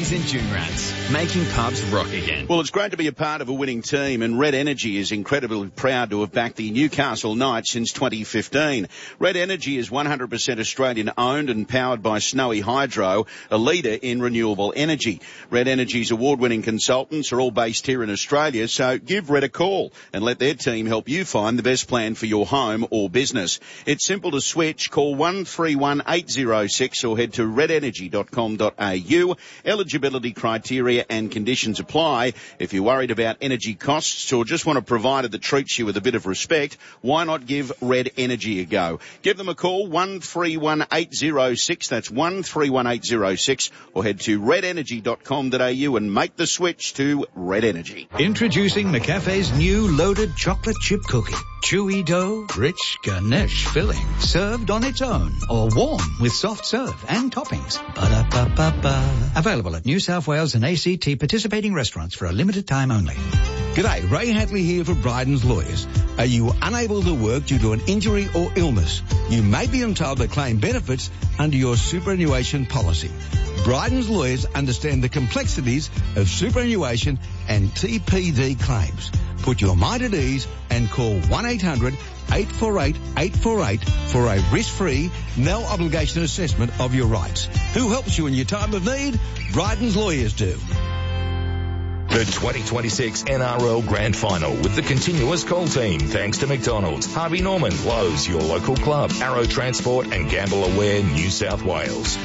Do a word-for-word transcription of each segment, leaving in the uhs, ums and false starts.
Reds and June Rats, making pubs rock again. Well, it's great to be a part of a winning team, and Red Energy is incredibly proud to have backed the Newcastle Knights since twenty fifteen. Red Energy is one hundred percent Australian owned and powered by Snowy Hydro, a leader in renewable energy. Red Energy's award-winning consultants are all based here in Australia, so give Red a call and let their team help you find the best plan for your home or business. It's simple to switch. Call one three one eight zero six or head to red energy dot com dot a u. Eligibility criteria and conditions apply. If you're worried about energy costs or just want a provider that treats you with a bit of respect, why not give Red Energy a go? Give them a call, one three one eight zero six, that's one three one eight zero six, or head to red energy dot com dot a u and make the switch to Red Energy. Introducing McCafe's new loaded chocolate chip cookie. Chewy dough, rich ganache filling, served on its own or warm with soft serve and toppings. Ba-da-ba-ba-ba. Available at New South Wales and A C T participating restaurants for a limited time only. G'day, Ray Hadley here for Bryden's Lawyers. Are you unable to work due to an injury or illness? You may be entitled to claim benefits under your superannuation policy. Bryden's Lawyers understand the complexities of superannuation and T P D claims. Put your mind at ease and call one eight hundred eight four eight eight four eight for a risk-free, no-obligation assessment of your rights. Who helps you in your time of need? Bryden's Lawyers do. The twenty twenty-six N R L Grand Final with the continuous call team, thanks to McDonald's, Harvey Norman, Lowe's, your local club, Arrow Transport and Gamble Aware, New South Wales.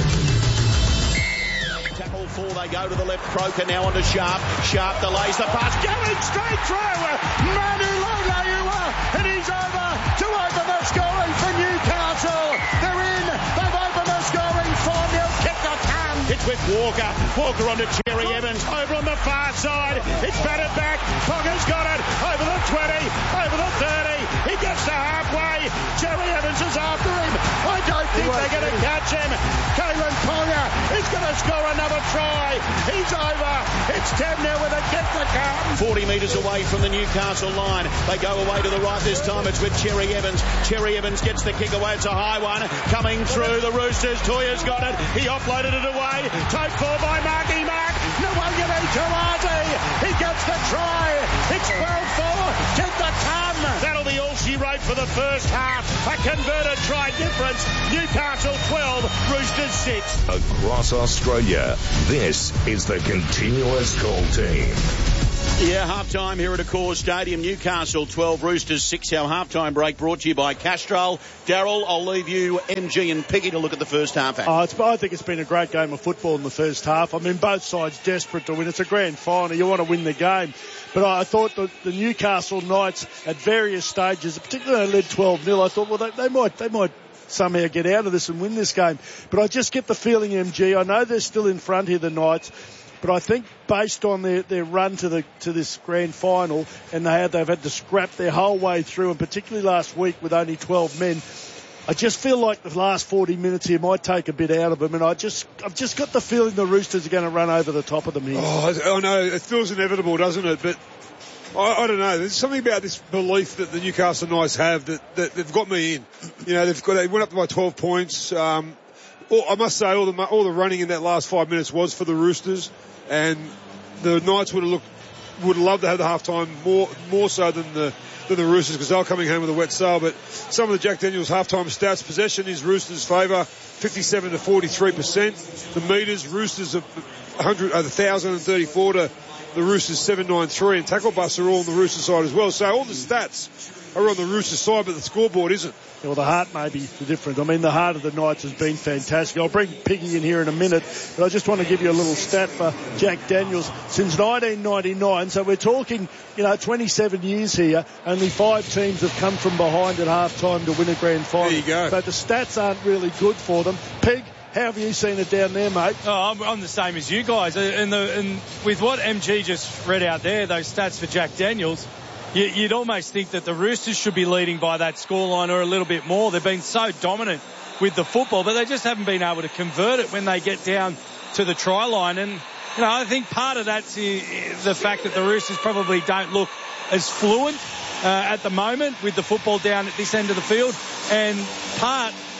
Four, they go to the left. Croker now onto Sharp. Sharp delays the pass. Going straight through. Manu Lolaiua. And he's over to open the scoring for Newcastle. They're in. They've opened the scoring for nil. Kick the can. It's with Walker. Walker onto Cherry Evans. Over on the far side. It's batted back. Ponga's got it. Over the twenty. Over the thirty. He gets to halfway. Cherry Evans is after him. I don't think they're going to catch him. Kalen Ponga is going to score another try. He's over. It's ten now with a kick to come. forty metres away from the Newcastle line. They go away to the right this time. It's with Cherry Evans. Cherry Evans gets the kick away. It's a high one. Coming through the Roosters. Toya's got it. He offloaded it away. Take four by Marky Mark. Nwangere Karate. He gets the try. It's twelve four. Kick the come. That'll be all she wrote for the first half. A converted try difference. Newcastle twelve. Roosters six. Across Australia, this is the continuous call team. Yeah, half-time here at Accor Stadium. Newcastle twelve, Roosters six. Our half-time break brought to you by Castrol. Darryl, I'll leave you, M G and Piggy, to look at the first half. Oh, it's, I think it's been a great game of football in the first half. I mean, both sides desperate to win. It's a grand final. You want to win the game. But I thought that the Newcastle Knights at various stages, particularly they led twelve nil, I thought, well, they, they might, they might somehow get out of this and win this game. But I just get the feeling, M G, I know they're still in front here, the Knights, but I think based on their, their run to the to this grand final, and they have, they've had to scrap their whole way through, and particularly last week with only twelve men, I just feel like the last forty minutes here might take a bit out of them, and I just, I've just got the feeling the Roosters are going to run over the top of them here. Oh, I know, it feels inevitable, doesn't it? But I, I don't know. There's something about this belief that the Newcastle Knights have that, that they've got me in. You know, they've got, they went up by twelve points. Um, all, I must say, all the all the running in that last five minutes was for the Roosters, and the Knights would have looked, would love to have the halftime more more so than the than the Roosters, because they're coming home with a wet sail. But some of the Jack Daniels halftime stats: possession is Roosters' favour, fifty-seven to forty-three percent. The metres, Roosters of one hundred, uh, one thousand thirty-four to the Roosters seven ninety-three, and tackle busts are all on the Roosters side as well. So all the stats are on the Roosters side, but the scoreboard isn't. Yeah, well, the heart may be different. I mean, the heart of the Knights has been fantastic. I'll bring Piggy in here in a minute, but I just want to give you a little stat for Jack Daniels. Since nineteen ninety-nine, so we're talking, you know, twenty-seven years here, only five teams have come from behind at half-time to win a grand final. There you go. So the stats aren't really good for them. Pig, how have you seen it down there, mate? Oh, I'm, I'm the same as you guys. And, the, and with what M G just read out there, those stats for Jack Daniels, you, you'd almost think that the Roosters should be leading by that scoreline or a little bit more. They've been so dominant with the football, but they just haven't been able to convert it when they get down to the try line. And, you know, I think part of that's the fact that the Roosters probably don't look as fluent uh, at the moment with the football down at this end of the field. And part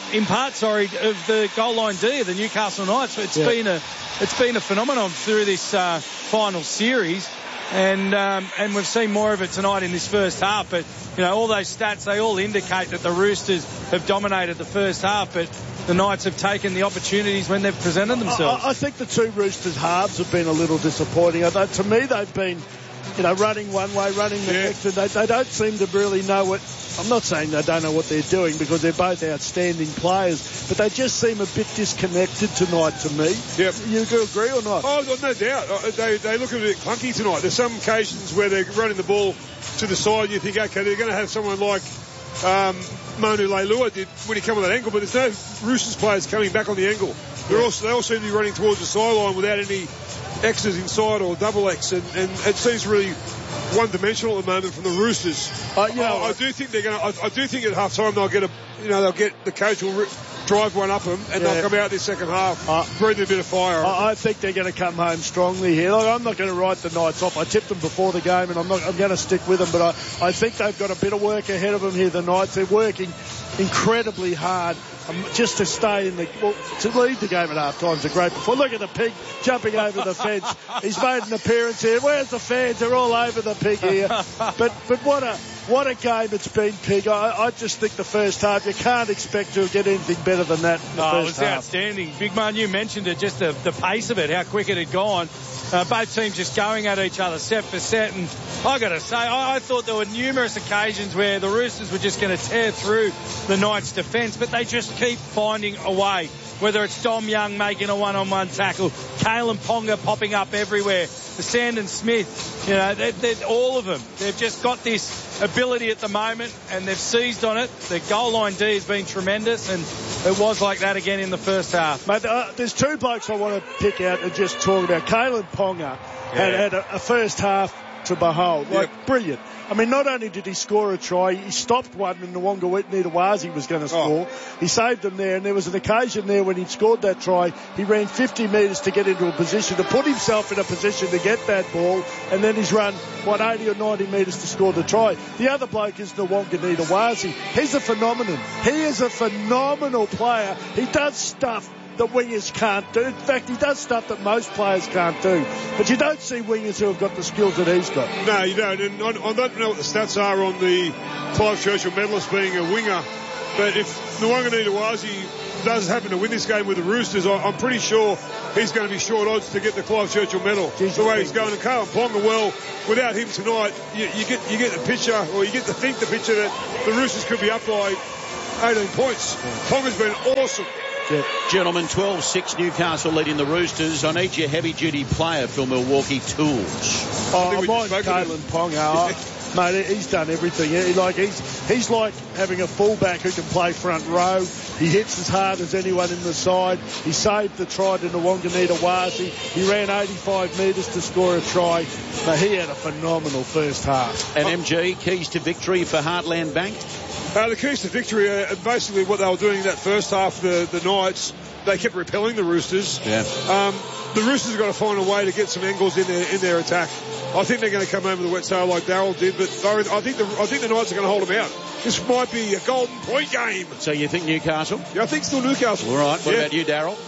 in part, sorry, of the goal line D of the Newcastle Knights. It's yeah. been a it's been a phenomenon through this uh, final series. And um, and we've seen more of it tonight in this first half. But, you know, all those stats, they all indicate that the Roosters have dominated the first half, but the Knights have taken the opportunities when they've presented themselves. I, I think the two Roosters halves have been a little disappointing. To me, they've been, you know, running one way, running the yeah. next, and they, they don't seem to really know what... I'm not saying they don't know what they're doing because they're both outstanding players, but they just seem a bit disconnected tonight to me. Yep. You agree or not? Oh, no doubt. They, they look a bit clunky tonight. There's some occasions where they're running the ball to the side and you think, okay, they're going to have someone like um, Manu Leilua did when he came on that angle, but there's no Roosters players coming back on the angle. They're also, they all seem to be running towards the sideline without any X's inside or double X, and, and it seems really one-dimensional at the moment from the Roosters. Uh, you know, I, I do think they're going to. I, I do think at half time they'll get a. You know, they'll get the coach will re- drive one up them, and yeah. they'll come out this second half, uh, breathing a bit of fire. I, I think they're going to come home strongly here. Like, I'm not going to write the Knights off. I tipped them before the game, and I'm not. I'm going to stick with them. But I, I think they've got a bit of work ahead of them here. The Knights. They're working incredibly hard. Um, just to stay in the, well, to lead the game at half time is a great performance. Look at the pig jumping over the fence. He's made an appearance here. Where's the fans? They're all over the pig here. But but what a what a game it's been, Pig. I, I just think the first half, you can't expect to get anything better than that in the oh, first half. It was half. Outstanding. Big Man, you mentioned it, just the, the pace of it, how quick it had gone. Uh, both teams just going at each other set for set, and I got to say, I, I thought there were numerous occasions where the Roosters were just going to tear through the Knights' defence, but they just keep finding a way. Whether it's Dom Young making a one-on-one tackle, Kalen Ponga popping up everywhere, the Sandon Smith, you know, they're, they're, all of them. They've just got this ability at the moment, and they've seized on it. The goal line D has been tremendous, and it was like that again in the first half. Mate, uh, there's two blokes I want to pick out and just talk about. Kalen Ponga yeah. had, had a, a first half to behold. Like, yep. brilliant. I mean, not only did he score a try, he stopped one and Nwanga-Nitawazi was going to score. Oh. He saved them there, and there was an occasion there when he scored that try, he ran fifty metres to get into a position, to put himself in a position to get that ball, and then he's run, what, eighty or ninety metres to score the try. The other bloke is Nwanga-Nitawazi. He's a phenomenon. He is a phenomenal player. He does stuff that wingers can't do. In fact, he does stuff that most players can't do. But you don't see wingers who have got the skills that he's got. No, you don't. And I, I don't know what the stats are on the Clive Churchill medalist being a winger, but if Nwanga-Nitawazi does happen to win this game with the Roosters, I, I'm pretty sure he's going to be short odds to get the Clive Churchill medal. Jeez, the way he's going. And Kalen Ponga, well, without him tonight, you, you get you get the picture, or you get to think the picture that the Roosters could be up by eighteen points. Ponga's been awesome. Yeah. Gentlemen, twelve six Newcastle leading the Roosters. I need your heavy-duty player for Milwaukee Tools. Oh, I mind Kalen Ponga. Mate, he's done everything. He, like he's he's like having a fullback who can play front row. He hits as hard as anyone in the side. He saved the try to Nwanga-Nitawazi. He ran eighty-five metres to score a try. But he had a phenomenal first half. And M G, keys to victory for Heartland Bank? Uh, the keys to victory are basically what they were doing in that first half, the, the Knights. They kept repelling the Roosters. Yeah. Um, the Roosters have got to find a way to get some angles in their in their attack. I think they're going to come home with a wet sail like Darryl did, but I think the I think the Knights are going to hold them out. This might be a golden point game. So you think Newcastle? Yeah, I think still Newcastle. All right. What yeah. about you, Darryl?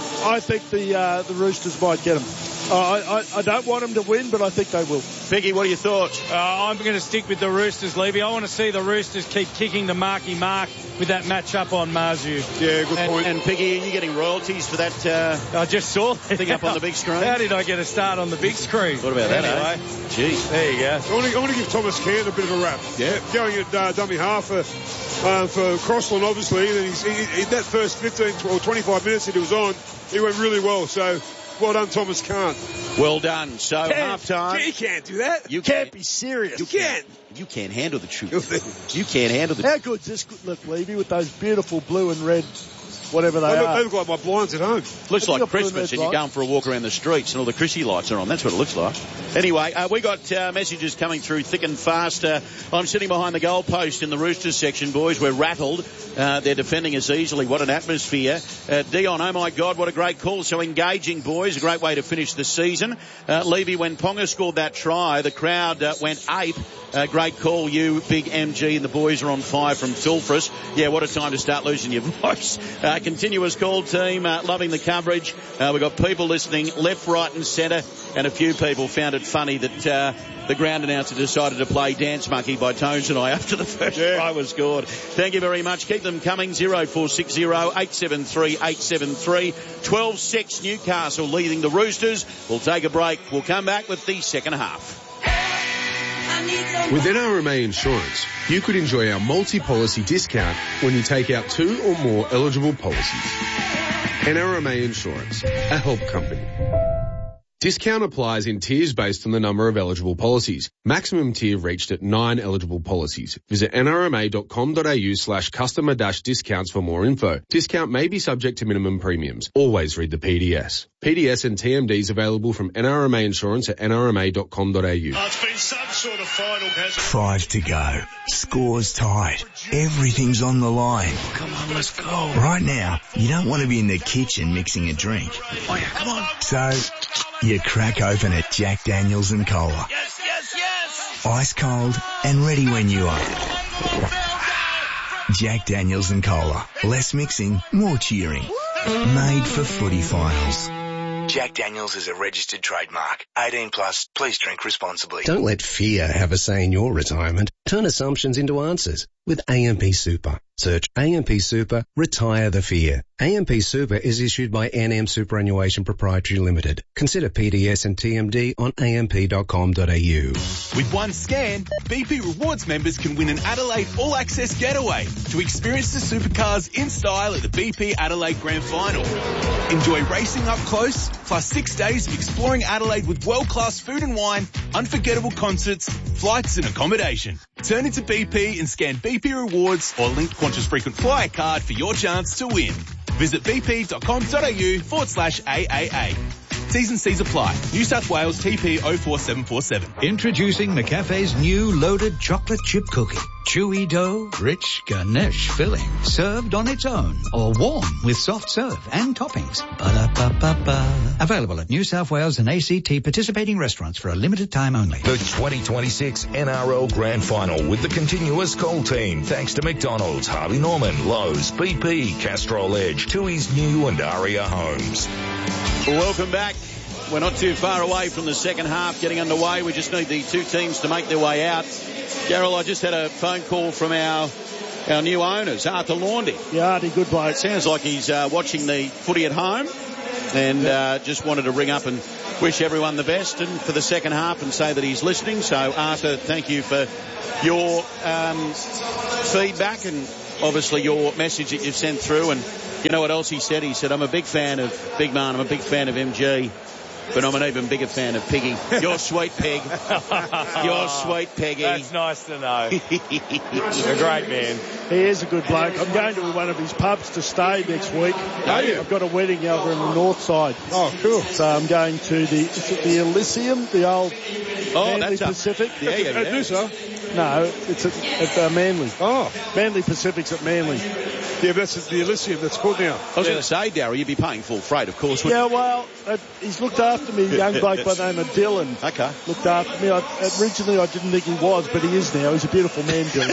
I think the uh, the Roosters might get them. Uh, I, I, I don't want them to win, but I think they will. Piggy, what are your thoughts? Uh, I'm going to stick with the Roosters, Levy. I want to see the Roosters keep kicking the marky mark with that match-up on Marzu. Yeah, good and, point. And Piggy, are you getting royalties for that uh, I just saw that thing up on the big screen? How did I get a start on the big screen? What about anyway, that, eh? Gee. There you go. I want, to, I want to give Thomas Cant a bit of a rap. Yeah. Going at uh, dummy half for, uh, for Crossland, obviously. And he's, he, in that first fifteen or twenty-five minutes that he was on, he went really well. So, well done, Thomas Cant. Well done. So, half time. You can't do that. You can't be serious. You can't. You can't handle the truth. You can't handle the truth. How good's this? Look, Levy, with those beautiful blue and red whatever they, they, are. They look like my blinds at home. Looks Have you like got blue in Christmas, those and you're lights? going for a walk around the streets, and all the Chrissy lights are on. That's what it looks like. Anyway, uh, we got uh, messages coming through thick and fast. Uh, I'm sitting behind the goalpost in the Roosters section, boys. We're rattled. Uh, they're defending us easily. What an atmosphere. Uh, Dion, oh my God, what a great call. So engaging, boys. A great way to finish the season. Uh, Levy, when Ponga scored that try, the crowd uh, went ape. Uh, great call, you, big M G, and the boys are on fire from Tilfrus. Yeah, what a time to start losing your voice. Uh, continuous call team, uh, loving the coverage. Uh, we've got people listening left, right and centre, and a few people found it funny that uh, the ground announcer decided to play Dance Monkey by Tones and I after the first yeah. try was scored. Thank you very much. Keep them coming. zero four six zero, eight seven three, eight seven three. twelve six Newcastle leading the Roosters. We'll take a break. We'll come back with the second half. With N R M A Insurance, you could enjoy our multi-policy discount when you take out two or more eligible policies. N R M A Insurance, a help company. Discount applies in tiers based on the number of eligible policies. Maximum tier reached at nine eligible policies. Visit nrma.com.au slash customer dash discounts for more info. Discount may be subject to minimum premiums. Always read the P D S. P D S and T M Ds available from N R M A Insurance at n r m a dot com dot a u. Oh, it's been some sort of final, hasn't it? Five to go. Score's tied. Everything's on the line. Come on, let's go. Right now, you don't want to be in the kitchen mixing a drink. Oh, yeah, come on. So, you crack open a Jack Daniels and Cola. Yes, yes, yes. Ice cold and ready when you are. Jack Daniels and Cola. Less mixing, more cheering. Made for footy finals. Jack Daniels is a registered trademark. eighteen plus, please drink responsibly. Don't let fear have a say in your retirement. Turn assumptions into answers with A M P Super. Search A M P Super, retire the fear. A M P Super is issued by N M Superannuation Proprietary Limited. Consider P D S and T M D on a m p dot com dot a u. With one scan, B P Rewards members can win an Adelaide All-Access Getaway to experience the supercars in style at the B P Adelaide Grand Final. Enjoy racing up close, plus six days of exploring Adelaide with world-class food and wine, unforgettable concerts, flights and accommodation. Turn into B P and scan B P Rewards or link Qantas Frequent Flyer card for your chance to win. Visit bp.com.au forward slash AAA. T's and C's apply. New South Wales T P oh four seven four seven. Introducing McCafe's new loaded chocolate chip cookie. Chewy dough, rich ganache filling, served on its own or warm with soft serve and toppings. Ba-da-ba-ba-ba. Available at New South Wales and A C T participating restaurants for a limited time only. The twenty twenty-six N R L Grand Final with the continuous call team. Thanks to McDonald's, Harvey Norman, Lowe's, B P, Castrol Edge, Tui's New and Aria Homes. Welcome back. We're not too far away from the second half getting underway. We just need the two teams to make their way out. Darryl, I just had a phone call from our our new owners, Arthur Laundy. Yeah, Artie, good bloke. Sounds like he's uh, watching the footy at home and uh, just wanted to ring up and wish everyone the best and for the second half and say that he's listening. So, Arthur, thank you for your um, feedback and obviously your message that you've sent through. And you know what else he said? He said, I'm a big fan of Big Man, I'm a big fan of M G. But I'm an even bigger fan of Piggy. You're sweet, Pig. You're sweet, Piggy. That's nice to know. You're a great man. He is a good bloke. I'm going to one of his pubs to stay next week. Are you? I've got a wedding over in the north side. Oh, cool. So I'm going to the, is it the Elysium, the old Oh, Manly that's up. Pacific? Yeah, yeah, At yeah. Noosa? No, it's at, at uh, Manly. Oh, Manly Pacific's at Manly. yeah, that's the Elysium that's called now. I was going to say, Darryl, you'd be paying full freight, of course. Yeah, wouldn't well, uh, he's looked after me, a young bloke by the name of Dylan. you? Okay. Looked after me. I, originally I didn't think he was, but he is now. He's a beautiful man, Dylan.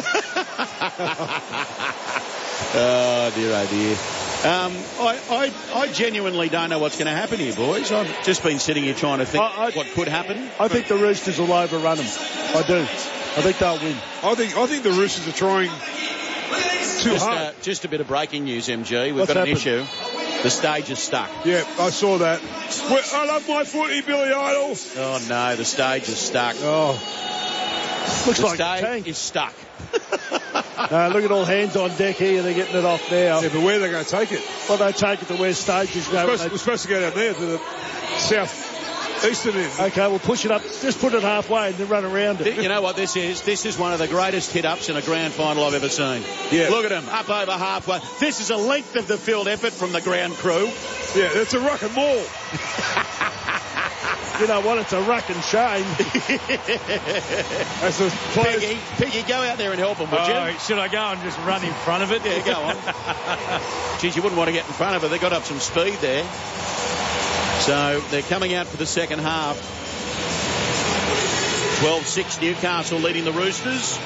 Oh, dear, oh, dear. Um, I, I, I genuinely don't know what's going to happen here, boys. I've just been sitting here trying to think I- I- what could happen. I think the Roosters will overrun them. I do. I think they'll win. I think I think the Roosters are trying too Just, hard. uh, just a bit of breaking news, M G. We've What's got an happened? issue. The stage is stuck. Yeah, I saw that. Well, I love my footy, Billy Idol. Oh, no, the stage is stuck. Oh. Looks The like a stage tank. is stuck. Uh, look at all hands on deck here. They're getting it off now. Yeah, but where are they going to take it? Well, they take it to where stages go. We're and supposed, they- we're supposed to go down there to the south Eastern end. Okay, we'll push it up. Just put it halfway and then run around it. You know what this is? This is one of the greatest hit-ups in a grand final I've ever seen. Yeah. Look at him, up over halfway. This is a length of the field effort from the ground crew. Yeah, it's a ruck and maul. You know what? It's a ruck and shame. As the players... Piggy, Piggy, go out there and help him, would Oh, you? should I go and just run in front of it? Yeah, go on. Geez, you wouldn't want to get in front of her. They got up some speed there. So they're coming out for the second half. twelve six Newcastle leading the Roosters.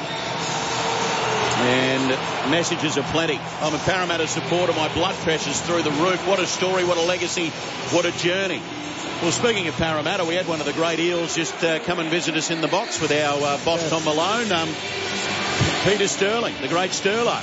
And messages are plenty. I'm a Parramatta supporter. My blood pressure's through the roof. What a story, what a legacy, what a journey. Well, speaking of Parramatta, we had one of the great Eels just uh, come and visit us in the box with our uh, boss, yeah. Tom Malone. Um, Peter Sterling, the great Sterlo.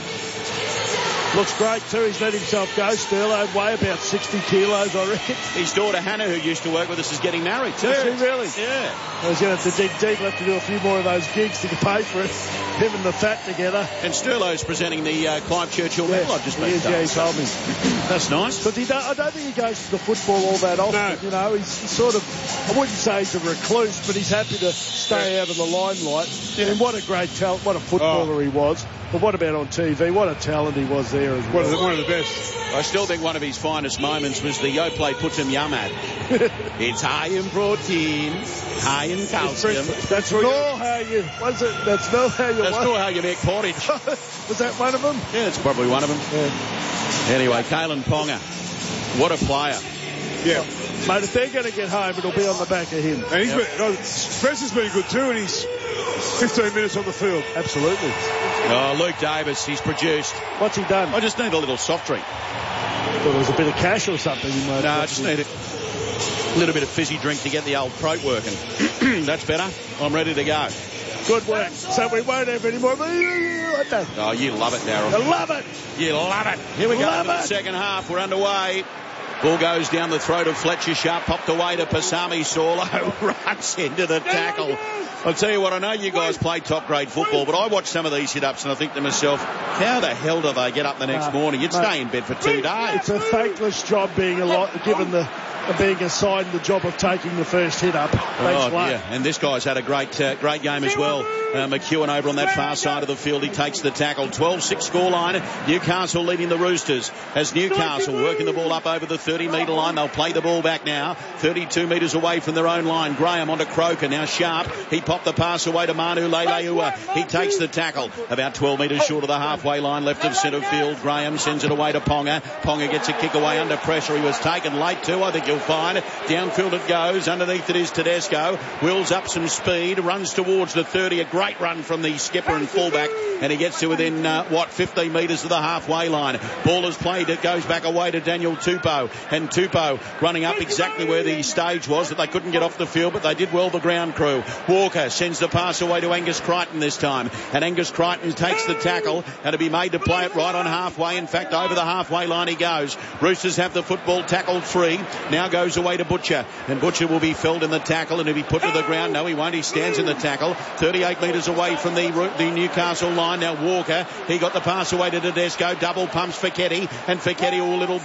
Looks great too. He's let himself go. Sterlo, weigh about sixty kilos, I reckon. His daughter Hannah, who used to work with us, is getting married too. Is she really? Yeah. I was going to have to dig deep. We'll have to do a few more of those gigs to pay for it. Him and the fat together. And Sterlo's presenting the uh, Clive Churchill yes, medal. I've just he been is, yeah, he told me. That's nice. But he don't, I don't think he goes to the football all that often. No. You know, he's, he's sort of, I wouldn't say he's a recluse, but he's happy to stay out of the limelight. Yeah. And what a great talent, what a footballer oh. he was. But what about on T V? What a talent he was there as well. One of the, one of the best. I still think one of his finest moments was the Yoplait puts him yum at. It's high in protein, high in calcium. That's not how you, what's it? That's not how you That's what? not how you make porridge. Was that one of them? Yeah, it's probably one of them. Yeah. Anyway, Kalen Ponga, what a player. Yeah. Mate, if they're going to get home, it'll be on the back of him. And he's Yep. been, no, Spencer's been good too, and he's fifteen minutes on the field. Absolutely. Oh, Luke Davis, he's produced. What's he done? I just need a little soft drink. Thought it was a bit of cash or something. He might No, have I just need a little bit of fizzy drink to get the old throat working. That's better. I'm ready to go. Good work. So we won't have any more. What the? Oh, you love it, Darryl. I love it. You love it. Here we go Love for the it. second half. We're underway. Ball goes down the throat of Fletcher Sharp, popped away to Pasami Saulo, runs into the tackle. I'll tell you what, I know you guys play top grade football, but I watch some of these hit-ups and I think to myself, how the hell do they get up the next uh, morning? You'd mate, stay in bed for two days. It's a thankless job being a lot, given the uh, being assigned the job of taking the first hit up. Thanks, Oh, yeah. And this guy's had a great uh, great game as well. Uh, McEwen over on that far side of the field. He takes the tackle. twelve six scoreline. Newcastle leading the Roosters as Newcastle working the ball up over the thirty metre line. They'll play the ball back now. thirty-two metres away from their own line. Graham onto Croker. Now Sharp. He popped the pass away to Manu Leilua. He takes the tackle. About twelve metres short of the halfway line left of centre field. Graham sends it away to Ponga. Ponga gets a kick away under pressure. He was taken late too, I think you'll find. Downfield it goes. Underneath it is Tedesco. Wheels up some speed. Runs towards the thirty. A great run from the skipper and fullback. And he gets to within, uh, what, fifteen metres of the halfway line. Ball is played. It goes back away to Daniel Tupou. And Tupou running up exactly where the stage was, that they couldn't get off the field, but they did well, the ground crew. Walker sends the pass away to Angus Crichton this time. And Angus Crichton takes the tackle, and to be made to play it right on halfway. In fact, over the halfway line he goes. Roosters have the football, tackled free. Now goes away to Butcher. And Butcher will be felled in the tackle, and he'll be put to the ground. No, he won't. He stands in the tackle. thirty-eight metres away from the, the Newcastle line. Now Walker, he got the pass away to Tedesco. Double pumps Fiketti, and Fiketti all little